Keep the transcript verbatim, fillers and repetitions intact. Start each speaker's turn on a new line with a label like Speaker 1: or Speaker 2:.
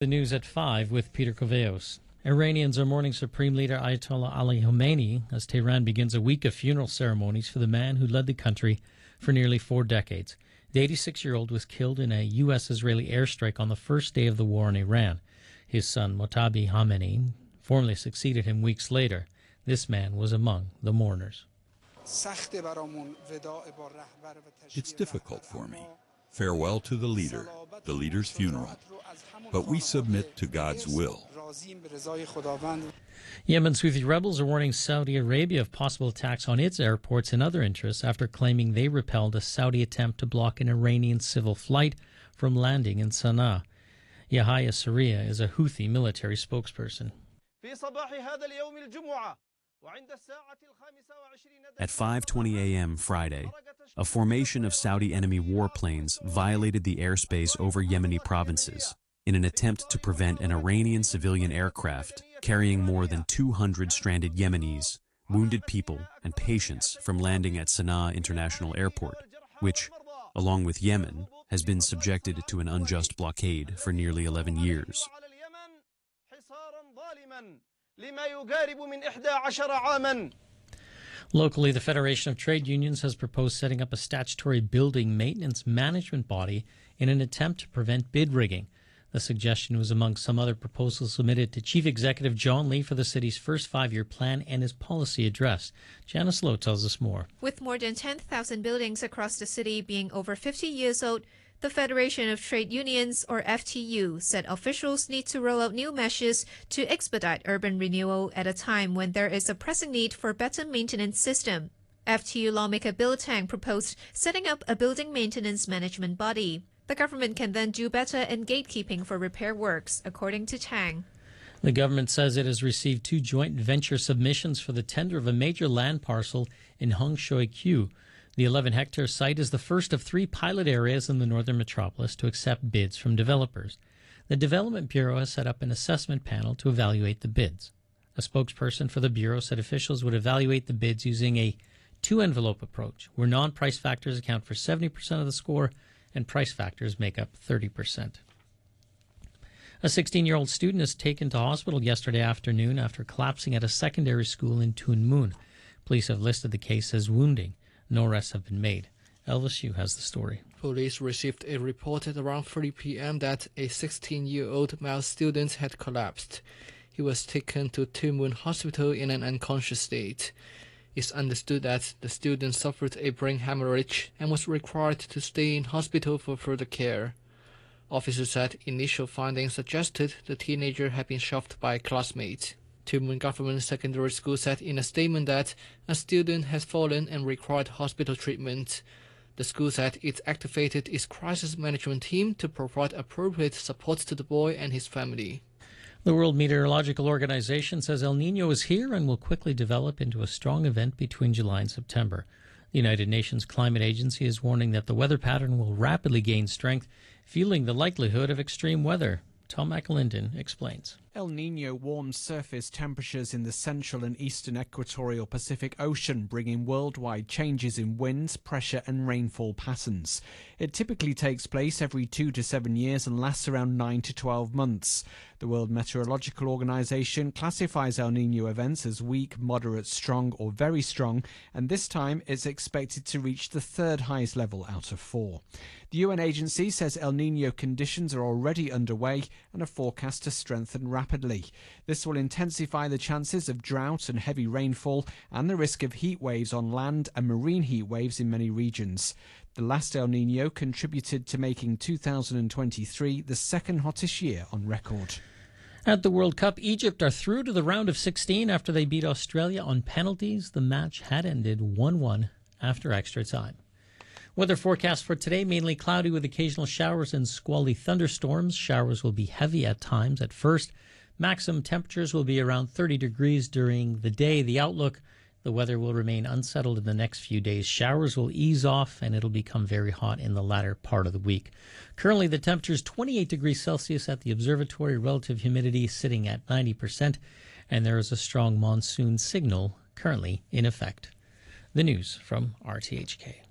Speaker 1: The news at five with Peter Koveos. Iranians are mourning Supreme Leader Ayatollah Ali Khamenei as Tehran begins a week of funeral ceremonies for the man who led the country for nearly four decades. The eighty-six-year-old was killed in a U S Israeli airstrike on the first day of the war in Iran. His son, Motabi Khamenei, formally succeeded him weeks later. This man was among the mourners.
Speaker 2: It's difficult for me. Farewell to the leader, the leader's funeral. But we submit to God's will.
Speaker 1: Yemen's Houthi rebels are warning Saudi Arabia of possible attacks on its airports and other interests after claiming they repelled a Saudi attempt to block an Iranian civil flight from landing in Sana'a. Yahya Sarria is a Houthi military spokesperson.
Speaker 3: At five twenty a m Friday, a formation of Saudi enemy warplanes violated the airspace over Yemeni provinces in an attempt to prevent an Iranian civilian aircraft carrying more than two hundred stranded Yemenis, wounded people, and patients from landing at Sana'a International Airport, which, along with Yemen, has been subjected to an unjust blockade for nearly eleven years.
Speaker 1: Locally, the Federation of Trade Unions has proposed setting up a statutory building maintenance management body in an attempt to prevent bid rigging. The suggestion was among some other proposals submitted to Chief Executive John Lee for the city's first five-year plan and his policy address. Janice Lowe tells us more.
Speaker 4: With more than ten thousand buildings across the city being over fifty years old, the Federation of Trade Unions, or F T U, said officials need to roll out new measures to expedite urban renewal at a time when there is a pressing need for a better maintenance system. F T U lawmaker Bill Tang proposed setting up a building maintenance management body. The government can then do better in gatekeeping for repair works, according to Tang.
Speaker 1: The government says it has received two joint venture submissions for the tender of a major land parcel in Hongshui-Q. The eleven-hectare site is the first of three pilot areas in the northern metropolis to accept bids from developers. The Development Bureau has set up an assessment panel to evaluate the bids. A spokesperson for the Bureau said officials would evaluate the bids using a two-envelope approach, where non-price factors account for seventy percent of the score and price factors make up thirty percent. A sixteen-year-old student is taken to hospital yesterday afternoon after collapsing at a secondary school in Tuen Mun. Police have listed the case as wounding. No arrests have been made. Elvis Yu has the story.
Speaker 5: Police received a report at around three p m that a sixteen-year-old male student had collapsed. He was taken to Tuen Mun Hospital in an unconscious state. It's understood that the student suffered a brain hemorrhage and was required to stay in hospital for further care. Officers said initial findings suggested the teenager had been shoved by a classmate. Tuen Mun Government Secondary School said in a statement that a student has fallen and required hospital treatment. The school said it activated its crisis management team to provide appropriate support to the boy and his family.
Speaker 1: The World Meteorological Organization says El Niño is here and will quickly develop into a strong event between July and September. The United Nations Climate Agency is warning that the weather pattern will rapidly gain strength, fueling the likelihood of extreme weather. Tom McAlinden explains.
Speaker 6: El Niño warms surface temperatures in the central and eastern equatorial Pacific Ocean, bringing worldwide changes in winds, pressure and rainfall patterns. It typically takes place every two to seven years and lasts around nine to twelve months. The World Meteorological Organization classifies El Niño events as weak, moderate, strong or very strong, and this time it's expected to reach the third highest level out of four. The U N agency says El Niño conditions are already underway and are forecast to strengthen rapidly. This will intensify the chances of drought and heavy rainfall and the risk of heat waves on land and marine heat waves in many regions. The last El Niño contributed to making two thousand twenty-three the second hottest year on record.
Speaker 1: At the World Cup, Egypt are through to the round of sixteen after they beat Australia on penalties. The match had ended one one after extra time. Weather forecast for today, mainly cloudy with occasional showers and squally thunderstorms. Showers will be heavy at times at first. Maximum temperatures will be around thirty degrees during the day. The outlook, the weather will remain unsettled in the next few days. Showers will ease off and it'll become very hot in the latter part of the week. Currently, the temperature is twenty-eight degrees Celsius at the observatory. Relative humidity sitting at ninety percent. And there is a strong monsoon signal currently in effect. The news from R T H K.